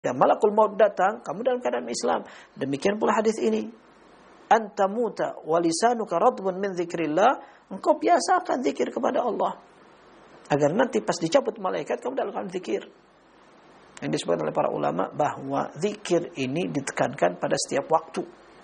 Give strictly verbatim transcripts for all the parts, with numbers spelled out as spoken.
Ya, malakul maut datang, kamu dalam keadaan Islam. Demikian pula hadis ini. Anta muta wa lisanuka radbun min dzikrillah, engkau biasakan zikir kepada Allah. Agar nanti pas dicabut malaikat kamu dalam keadaan zikir. Yang disebutkan oleh para ulama bahwa zikir ini ditekankan pada setiap waktu.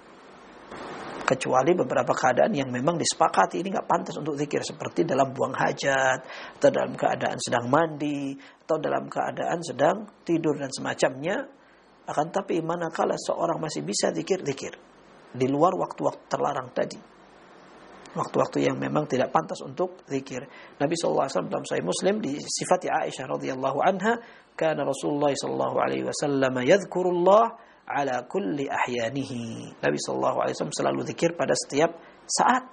Kecuali beberapa keadaan yang memang disepakati ini nggak pantas untuk zikir, seperti dalam buang hajat, atau dalam keadaan sedang mandi, atau dalam keadaan sedang tidur dan semacamnya. Akan tapi manakala seorang masih bisa zikir, zikir di luar waktu-waktu terlarang tadi, waktu-waktu yang memang tidak pantas untuk zikir. Nabi sallallahu alaihi wasallam dalam Sahih Muslim disifati Aisyah radhiyallahu anha, kana Rasulullah sallallahu alaihi wasallam yadhkurullah ala kulli ahyanihi. Nabi sallallahu alaihi wasallam selalu zikir pada setiap saat.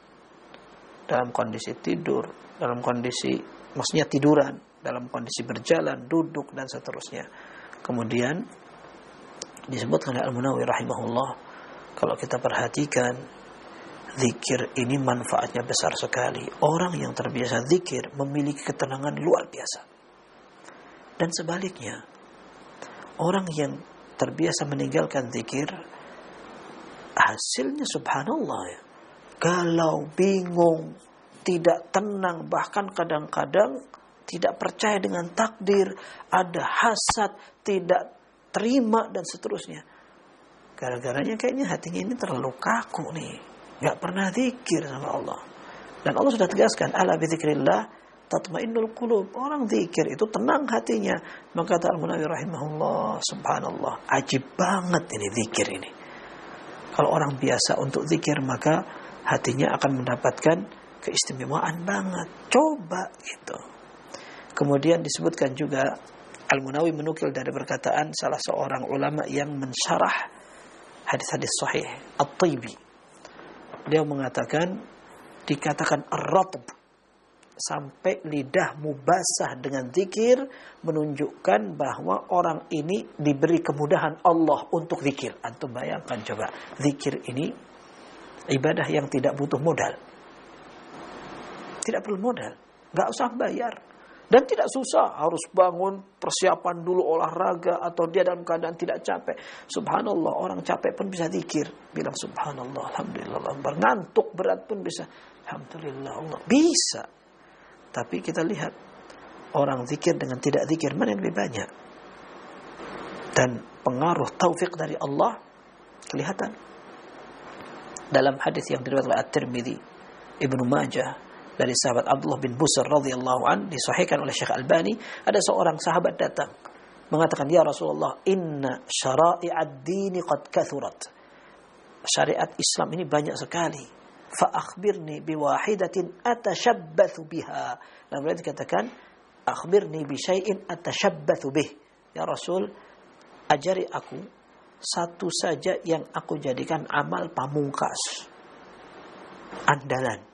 Dalam kondisi tidur, dalam kondisi maksudnya tiduran, dalam kondisi berjalan, duduk dan seterusnya. Kemudian disebutkan oleh Al-Munawi rahimahullah, kalau kita perhatikan zikir ini manfaatnya besar sekali. Orang yang terbiasa zikir memiliki ketenangan luar biasa. Dan sebaliknya, orang yang terbiasa meninggalkan zikir, hasilnya subhanallah ya, galau, bingung, tidak tenang, bahkan kadang-kadang tidak percaya dengan takdir, ada hasad, tidak terima dan seterusnya. Gara-garanya kayaknya hatinya ini terlalu kaku nih, gak pernah zikir sama Allah. Dan Allah sudah tegaskan, ala bi dzikrillah tatmainnul qulub. Orang zikir itu tenang hatinya. Maka kata Al-Munawi rahimahullah, subhanallah, ajib banget ini zikir ini. Kalau orang biasa untuk zikir, maka hatinya akan mendapatkan keistimewaan banget. Coba gitu. Kemudian disebutkan juga, Al-Munawi menukil dari perkataan salah seorang ulama yang mensyarah hadis-hadis sahih, At-Tibi. Dia mengatakan, dikatakan ar-ratb, sampai lidahmu basah dengan zikir, menunjukkan bahwa orang ini diberi kemudahan Allah untuk zikir. Antum bayangkan coba, zikir ini ibadah yang tidak butuh modal, tidak perlu modal, gak usah bayar, dan tidak susah. Harus bangun, persiapan dulu olahraga, atau dia dalam keadaan tidak capek. Subhanallah, orang capek pun bisa zikir, bilang subhanallah, alhamdulillah. Ngantuk berat pun bisa, alhamdulillah, Allah bisa. Tapi kita lihat orang zikir dengan tidak zikir, mana yang lebih banyak? Dan pengaruh taufik dari Allah kelihatan. Dalam hadis yang diriwayatkan oleh At-Tirmidzi, Ibnu Majah, dari sahabat Abdullah bin Busr radhiyallahu an, disahihkan oleh Syekh Albani, ada seorang sahabat datang mengatakan, ya Rasulullah, inna syara'i'ad dini qad kathurat. Syariat Islam ini banyak sekali. Fa akhbirni biwahidatin atashabbathu biha. Dan beliau dikatakan, akhbirni bi syai'in atashabbathu bih. Ya Rasul, ajari aku satu saja yang aku jadikan amal pamungkas, andalan.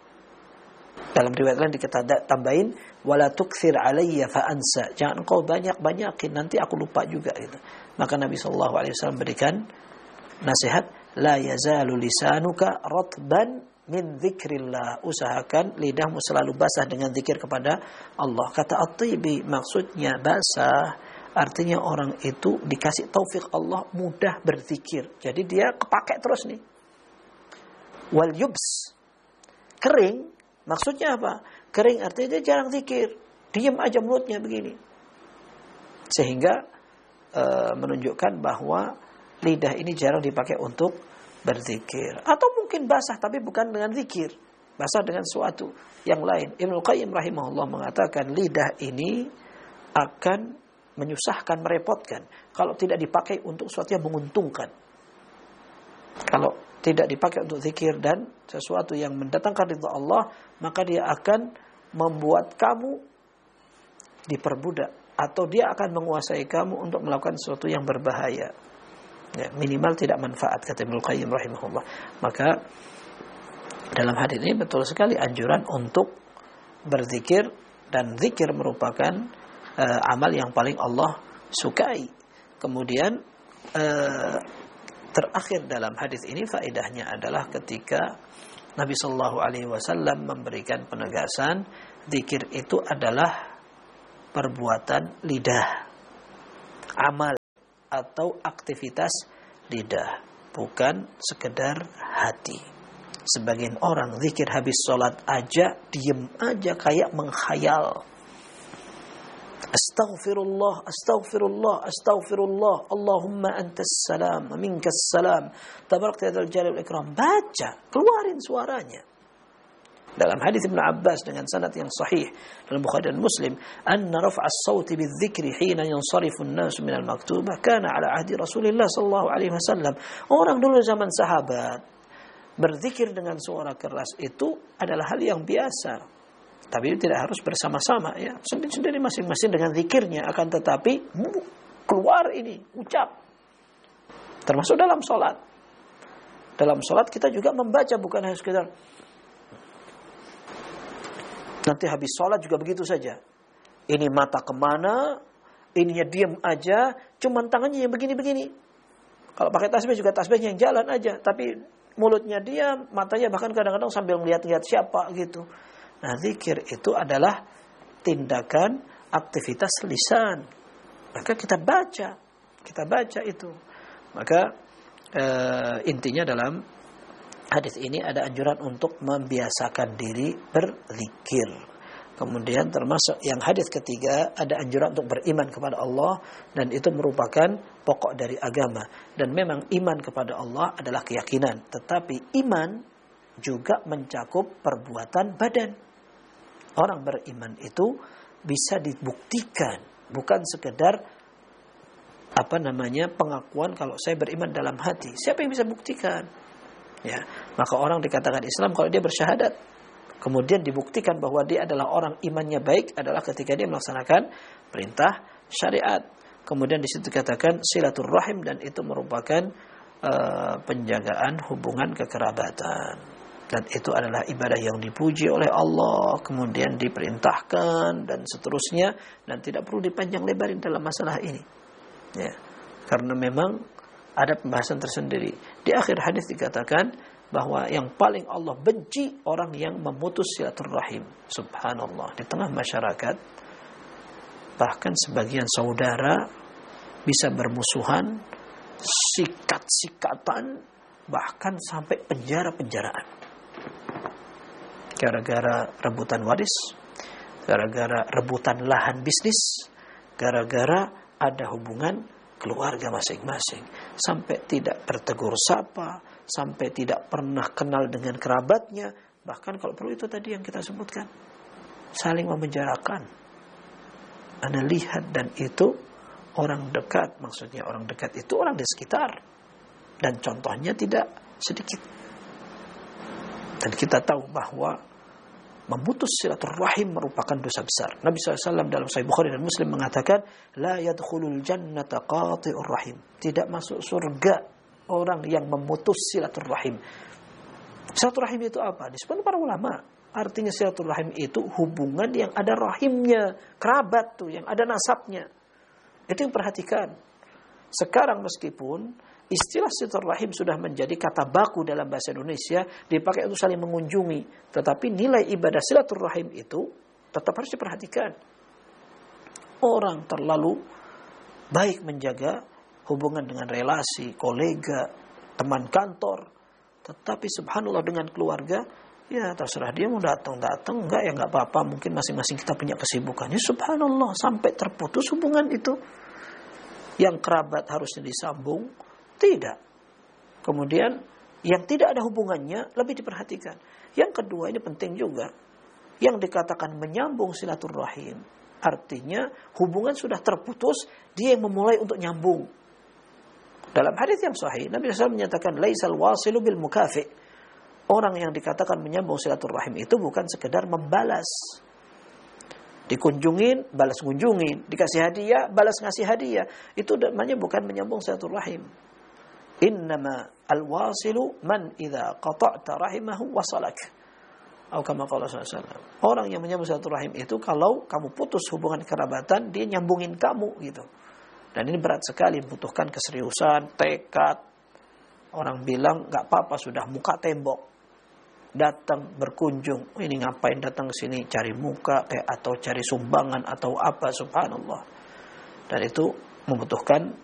Dalam riwayat lain dikata tambahin, wala tukthir alayya fa ansa. Jangan engkau banyak-banyakin, nanti aku lupa juga gitu. Maka Nabi sallallahu alaihi wasallam berikan nasihat, la yazalu lisanuka ratban min dzikrillah. Usahakan lidahmu selalu basah dengan zikir kepada Allah. Kata At-Tibi, maksudnya basah artinya orang itu dikasih taufik Allah mudah berzikir. Jadi dia kepakai terus nih. Wal yubs, kering, maksudnya apa? Kering artinya dia jarang zikir, diam aja mulutnya begini. Sehingga e, menunjukkan bahwa lidah ini jarang dipakai untuk berzikir. Atau mungkin basah tapi bukan dengan zikir, basah dengan sesuatu yang lain. Ibnu Qayyim rahimahullah mengatakan lidah ini akan menyusahkan, merepotkan kalau tidak dipakai untuk sesuatu yang menguntungkan. Kalau tidak dipakai untuk zikir dan sesuatu yang mendatangkan ridha Allah, maka dia akan membuat kamu diperbudak, atau dia akan menguasai kamu untuk melakukan sesuatu yang berbahaya. Ya, minimal tidak manfaat, kata Ibnu Qayyim rahimahullah. Maka dalam hadis ini betul sekali anjuran untuk berzikir, dan zikir merupakan uh, amal yang paling Allah sukai. Kemudian uh, terakhir dalam hadis ini faedahnya adalah ketika Nabi sallallahu alaihi wasallam memberikan penegasan, zikir itu adalah perbuatan lidah, amal atau aktivitas lidah, bukan sekedar hati. Sebagian orang zikir habis sholat aja, diem aja kayak menghayal. Astaghfirullah, astaghfirullah, astaghfirullah. Allahumma antas salam, minkas salam. Tabarakta ya dzal jalali wal ikram. Baca, keluarin suaranya. Dalam hadis Ibnu Abbas dengan sanad yang sahih dalam Bukhari dan Muslim, anna raf'a as-sauti bidzikri hina yansarifu an-nas min al-maktubah kana ala ahdi Rasulillah sallallahu alaihi wasallam. Orang dulu zaman sahabat berzikir dengan suara keras itu adalah hal yang biasa. Tapi tidak harus bersama-sama ya. Sendiri-sendiri masing-masing dengan zikirnya, akan tetapi keluar ini ucap. Termasuk dalam salat. Dalam salat kita juga membaca, bukan hanya sekedar nanti habis sholat juga begitu saja. Ini mata kemana, ininya diam aja, cuman tangannya yang begini-begini. Kalau pakai tasbih juga tasbihnya yang jalan aja, tapi mulutnya diam, matanya bahkan kadang-kadang sambil melihat-lihat siapa gitu. Nah, zikir itu adalah tindakan aktivitas lisan. Maka kita baca, kita baca itu. Maka e, intinya dalam hadis ini ada anjuran untuk membiasakan diri berzikir. Kemudian termasuk yang hadis ketiga ada anjuran untuk beriman kepada Allah, dan itu merupakan pokok dari agama. Dan memang iman kepada Allah adalah keyakinan, tetapi iman juga mencakup perbuatan badan. Orang beriman itu bisa dibuktikan, bukan sekedar apa namanya pengakuan kalau saya beriman dalam hati. Siapa yang bisa buktikan? Ya, maka orang dikatakan Islam kalau dia bersyahadat, kemudian dibuktikan bahwa dia adalah orang imannya baik adalah ketika dia melaksanakan perintah syariat. Kemudian di situ dikatakan silaturrahim, dan itu merupakan uh, penjagaan hubungan kekerabatan. Dan itu adalah ibadah yang dipuji oleh Allah, kemudian diperintahkan dan seterusnya, dan tidak perlu dipanjang lebarin dalam masalah ini. Ya, karena memang ada pembahasan tersendiri. Di akhir hadis dikatakan bahwa yang paling Allah benci orang yang memutus silaturrahim. Subhanallah, di tengah masyarakat bahkan sebagian saudara bisa bermusuhan, sikat-sikatan, bahkan sampai penjara-penjaraan. Gara-gara rebutan waris, gara-gara rebutan lahan bisnis, gara-gara ada hubungan keluarga masing-masing, sampai tidak bertegur sapa, sampai tidak pernah kenal dengan kerabatnya, bahkan kalau perlu itu tadi yang kita sebutkan, saling memenjarakan. Anda lihat, dan itu orang dekat, maksudnya orang dekat itu orang di sekitar, dan contohnya tidak sedikit. Dan kita tahu bahwa memutus silaturrahim merupakan dosa besar. Nabi shallallahu alaihi wasallam dalam Sahih Bukhari dan Muslim mengatakan, la yadkhulul jannata qati'ur rahim. Tidak masuk surga orang yang memutus silaturrahim. Silaturrahim itu apa? Disebut para ulama. Artinya silaturrahim itu hubungan yang ada rahimnya, kerabat tuh, yang ada nasabnya. Itu yang perhatikan. Sekarang meskipun istilah silaturrahim sudah menjadi kata baku dalam bahasa Indonesia, dipakai untuk saling mengunjungi, tetapi nilai ibadah silaturrahim itu tetap harus diperhatikan. Orang terlalu baik menjaga hubungan dengan relasi, kolega, teman kantor, tetapi subhanallah dengan keluarga, ya terserah dia mau datang-datang, enggak ya enggak apa-apa, mungkin masing-masing kita punya kesibukannya. Subhanallah, sampai terputus hubungan itu. Yang kerabat harusnya disambung, tidak. Kemudian yang tidak ada hubungannya lebih diperhatikan. Yang kedua, ini penting juga, yang dikatakan menyambung silaturrahim, artinya hubungan sudah terputus, dia yang memulai untuk nyambung. Dalam hadis yang sahih, Nabi shallallahu alaihi wasallam menyatakan laisal wasilu bil mukafi. Orang yang dikatakan menyambung silaturrahim itu bukan sekedar membalas. Dikunjungin, balas kunjungin, dikasih hadiah, balas ngasih hadiah. Itu namanya bukan menyambung silaturrahim. Innama al-wasilu man idza qata'ta rahimahu wasalak. Atau kama qala sallallahu alaihi wasallam. Orang yang menyambung silaturahim itu kalau kamu putus hubungan kerabatan, dia nyambungin kamu gitu. Dan ini berat sekali, membutuhkan keseriusan, tekad. Orang bilang enggak apa-apa, sudah muka tembok. Datang berkunjung, oh, ini ngapain datang ke sini, cari muka eh, atau cari sumbangan atau apa, subhanallah. Dan itu membutuhkan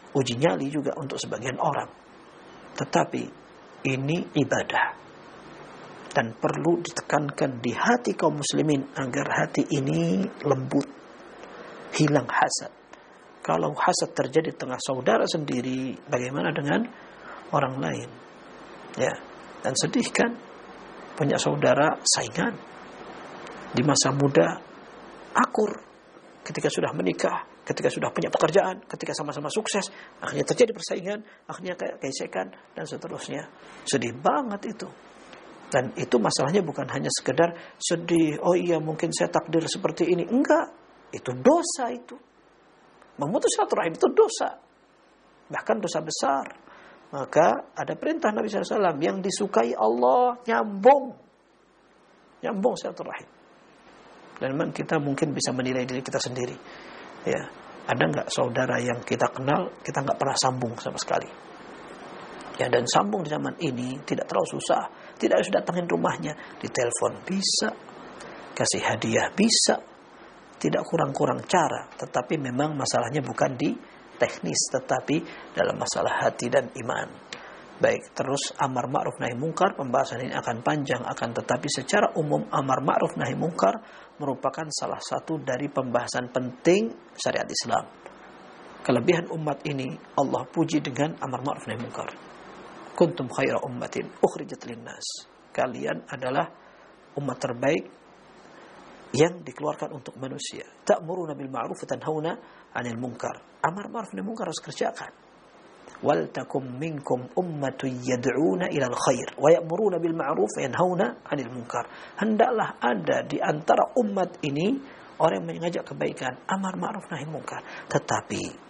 uji nyali juga untuk sebagian orang. Tetapi ini ibadah. Dan perlu ditekankan di hati kaum muslimin agar hati ini lembut, hilang hasad. Kalau hasad terjadi tengah saudara sendiri, bagaimana dengan orang lain? Ya, dan sedih kan punya saudara saingan di masa muda, akur, ketika sudah menikah, ketika sudah punya pekerjaan, ketika sama-sama sukses, akhirnya terjadi persaingan, akhirnya kayak gesekan dan seterusnya. Sedih banget itu. Dan itu masalahnya bukan hanya sekedar sedih, oh iya mungkin saya takdir seperti ini. Enggak, itu dosa itu. Memutus silaturahim itu dosa. Bahkan dosa besar. Maka ada perintah Nabi shallallahu alaihi wasallam yang disukai Allah, nyambung. Nyambung silaturahim. Dan memang kita mungkin bisa menilai diri kita sendiri. Ya, ada enggak saudara yang kita kenal, kita enggak pernah sambung sama sekali. Ya, dan sambung di zaman ini tidak terlalu susah. Tidak harus datangin rumahnya, ditelepon bisa, kasih hadiah bisa, tidak kurang-kurang cara. Tetapi memang masalahnya bukan di teknis, tetapi dalam masalah hati dan iman. Baik, terus amar ma'ruf nahi mungkar, pembahasan ini akan panjang, akan tetapi secara umum amar ma'ruf nahi mungkar merupakan salah satu dari pembahasan penting syariat Islam. Kelebihan umat ini Allah puji dengan amar ma'ruf nahi mungkar. Kuntum khaira ummatin ukhrijat linnas. Kalian adalah umat terbaik yang dikeluarkan untuk manusia. Ta'muruna bil ma'ruf wa tanhauna 'anil munkar. Amar ma'ruf nahi munkar harus kerjakan. Wal takum minkum ummatun yad'una ilal khair wa ya'muruna bil ma'ruf wa yanhauna 'anil munkar. Hendaklah ada di antara umat ini orang yang mengajak kebaikan, amar ma'ruf nahi munkar. Tetapi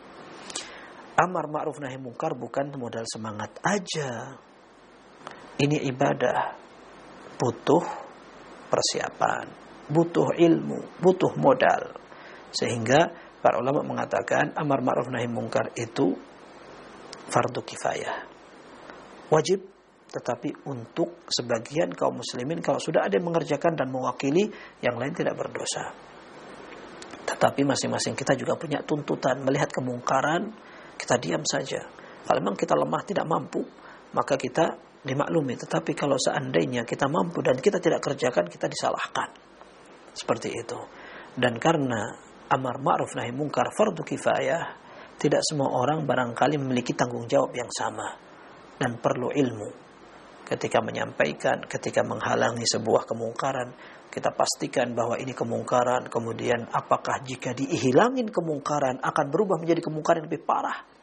amar ma'ruf nahi munkar bukan modal semangat aja. Ini ibadah, butuh persiapan, butuh ilmu, butuh modal. Sehingga para ulama mengatakan amar ma'ruf nahi munkar itu fardu kifayah, wajib, tetapi untuk sebagian kaum muslimin kalau sudah ada yang mengerjakan dan mewakili, yang lain tidak berdosa. Tetapi masing-masing kita juga punya tuntutan, melihat kemungkaran kita diam saja. Kalau memang kita lemah tidak mampu, maka kita dimaklumi. Tetapi kalau seandainya kita mampu dan kita tidak kerjakan, kita disalahkan. Seperti itu. Dan karena amar ma'ruf nahi munkar fardu kifayah, tidak semua orang barangkali memiliki tanggung jawab yang sama. Dan perlu ilmu. Ketika menyampaikan, ketika menghalangi sebuah kemungkaran, kita pastikan bahwa ini kemungkaran. Kemudian apakah jika dihilangin kemungkaran akan berubah menjadi kemungkaran yang lebih parah?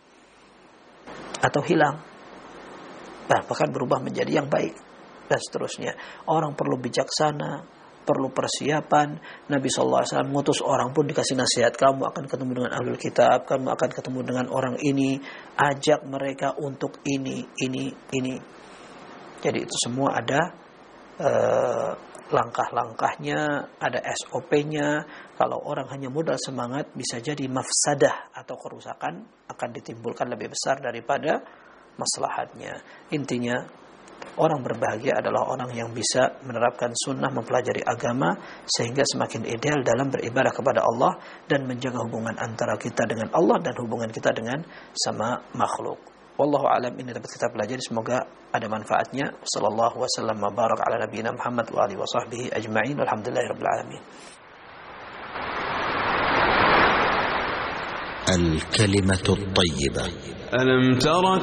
Atau hilang? Nah, bahkan berubah menjadi yang baik. Dan seterusnya. Orang perlu bijaksana, perlu persiapan. Nabi shallallahu alaihi wasallam mengutus orang pun dikasih nasihat. Kamu akan ketemu dengan ahlul kitab, kamu akan ketemu dengan orang ini. Ajak mereka untuk ini, ini, ini. Jadi itu semua ada uh, langkah-langkahnya, ada S O P-nya. Kalau orang hanya modal semangat, bisa jadi mafsadah atau kerusakan akan ditimbulkan lebih besar daripada maslahatnya. Intinya, orang berbahagia adalah orang yang bisa menerapkan sunnah, mempelajari agama, sehingga semakin ideal dalam beribadah kepada Allah dan menjaga hubungan antara kita dengan Allah dan hubungan kita dengan sama makhluk. Wallahu a'lam. Ini dapat kita pelajari, semoga ada manfaatnya. Sallallahu wasallam wa barak ala nabiyina Muhammad wa alihi wa sahbihi ajma'in. Walhamdulillahirabbil alamin. الكلمة الطيبة. ألم تر